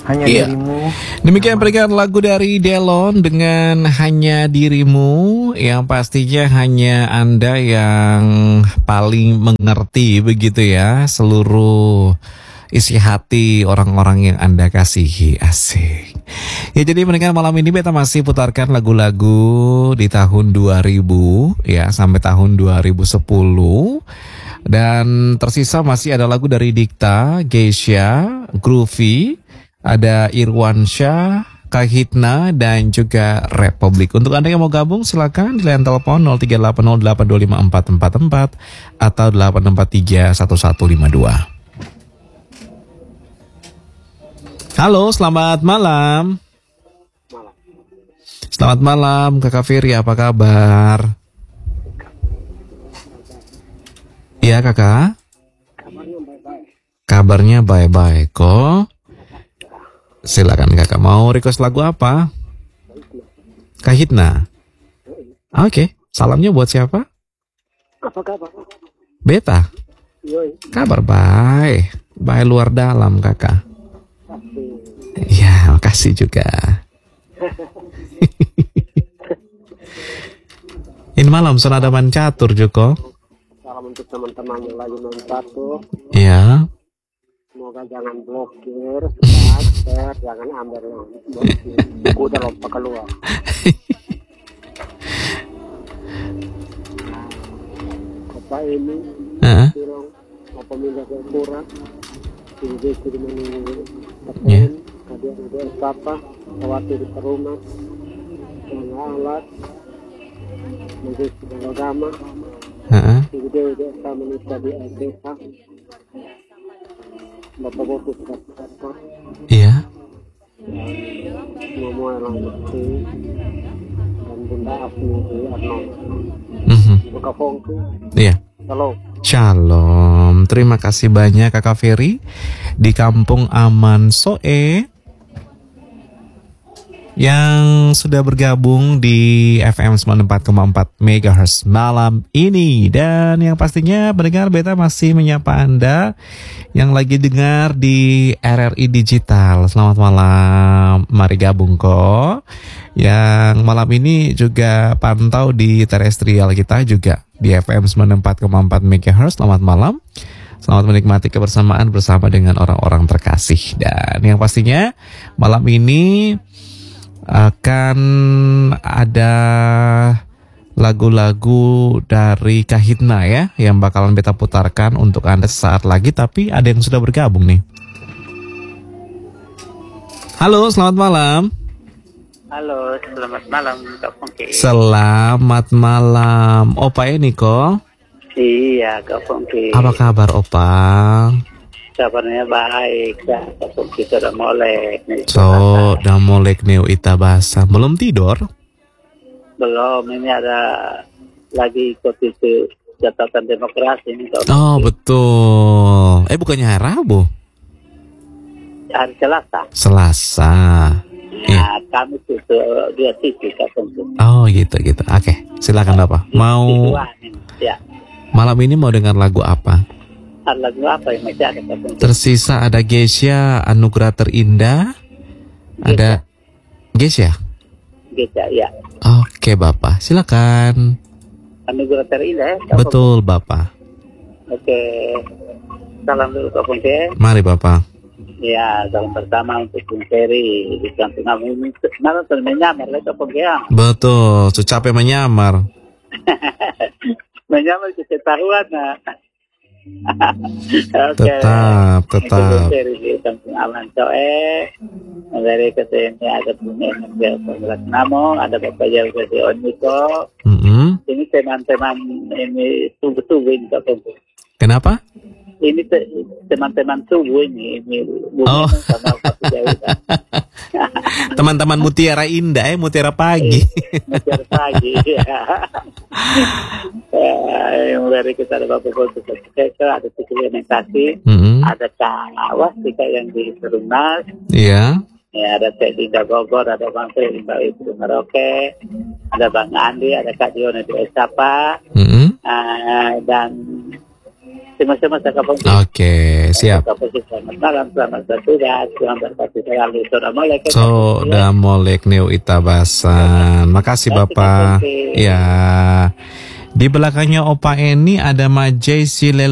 Hanya Iya. dirimu. Demikian berikan lagu dari Delon dengan Hanya Dirimu, yang pastinya hanya Anda yang paling mengerti begitu ya seluruh isi hati orang-orang yang Anda kasihi. Asik. Ya, jadi mendengar malam ini beta masih putarkan lagu-lagu di tahun 2000 ya sampai tahun 2010. Dan tersisa masih ada lagu dari Dikta, Geisha, Groovy, ada Irwansyah, Kahitna, dan juga Republik. Untuk Anda yang mau gabung silakan di line telepon 0380825444 atau 8631152. Halo, selamat malam. Selamat malam Kakak Firi, apa kabar? Iya kakak. Kabarnya baik-baik kok. Silakan kakak, mau request lagu apa? Kahitna. Oke, salamnya buat siapa? Apa kabar? Beta. Yoi. Kabar baik, baik luar dalam kakak. Ya, makasih juga. Ini malam sonada mancatur Joko. Salam untuk teman-teman yang lagi main satu. Ya. Semoga jangan blokir, share, jangan ambil yang blokir. Udah lompat keluar. Apa ini? Heeh. Bilang apa minta kurang? Tinggi di menunggu. Ya. Ada apa? Khawatir di rumah. Dengan alat. Mungkin sudah agama. Heeh. Udah sama nikah di LDK. Bapak-bapak sudah apa? Iya. Semua yang ngerti dan Bunda Afni di Arnold. Buka fongku. Iya. Halo. Shalom, terima kasih banyak Kakak Ferry di Kampung Aman Soe yang sudah bergabung di FM 94,4 MHz malam ini. Dan yang pastinya pendengar beta masih menyapa Anda yang lagi dengar di RRI Digital. Selamat malam, mari gabung kok. Yang malam ini juga pantau di terestrial kita juga di FM 94,4 MHz. Selamat malam. Selamat menikmati kebersamaan bersama dengan orang-orang terkasih. Dan yang pastinya malam ini akan ada lagu-lagu dari Kahitna ya yang bakalan beta putarkan untuk Anda sesaat lagi, tapi ada yang sudah bergabung nih. Halo, selamat malam. Halo, selamat malam Kak Pongki. Selamat malam, Opa ini kok. Iya Kak Pongki. Apa kabar Opa? Kabarnya baik, Kak Pongki sudah mulai. So, udah molek nih ita basa. Belum tidur? Belum, ini ada lagi ikut itu catatan demokrasi ini Kak Oh Pongki. betul. Bukannya hari Rabu? Hari Selasa. Selasa. Iya. Nah, kami itu dia sisi Kak Pongki. Oh gitu. Oke, silakan Bapak. Mau Ya. malam ini mau dengar lagu apa? Ada lagu apa yang masih ada Kak Pongki? Tersisa ada Geisha, Anugerah Terindah. Ada Geisha. Gitu ya. Oke Bapak, silakan. Anugerah terindah ya Kak Pongki? Betul Bapak. Oke. Salam dulu Kak Pongki. Mari Bapak. Ya, salam pertama untuk Bung Ferry di kampung kami ini. Malah menyamar Kak Pongki ya. Betul, capek menyamar. Menyamar ketahuan. Oke. Tetap. Dari di kampung Aman Soe, dari kesini ada punya Penggerak Namo, ada Bapak Jawa di Oniko. Ini teman-teman ini tubuh ini Kak Pongki. Kenapa? Ini teman-teman tubuh ini Oh. sama Bapak Jawa. Teman-teman Mutiara Indah, Mutiara Pagi. Mutiara Pagi. Dari kita ada Bapak Bontu Sekeka, ada Tukul Mentasi, ada Kak Wastika yang di Serumnas, Iya. ya, ada Teh Dinda Bogor, ada Bang Feli Mbak Ibu Maroke, ada Bang Andi, ada Kak Diona di Esapa, dan Sama-sama saya kapal. Oke, siap. Selamat malam, selamat bertugas, selamat bertugas selalu. Assalamualaikum. Soda molek neu itabasan. Makasih Bapak. Ya. Di belakangnya Opa Eni ada Majay Silelu.